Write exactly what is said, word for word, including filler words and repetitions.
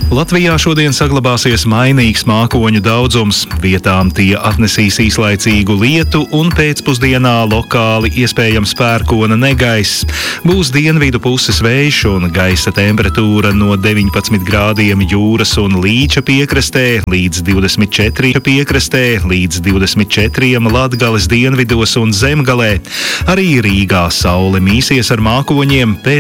Latvijā šodien saglabāsies mainīgs mākoņu daudzums. Vietām tie atnesīs īslaicīgu lietu un pēcpusdienā lokāli iespējams pērkona negaiss. Būs dienvidu puses vējš un gaisa temperatūra no deviņpadsmit grādiem jūras un Līča piekrastē līdz divdesmit četriem piekrastē līdz divdesmit četriem Latgales dienvidos un Zemgalē. Arī Rīgā saule mīsies ar mākoņiem. Pēc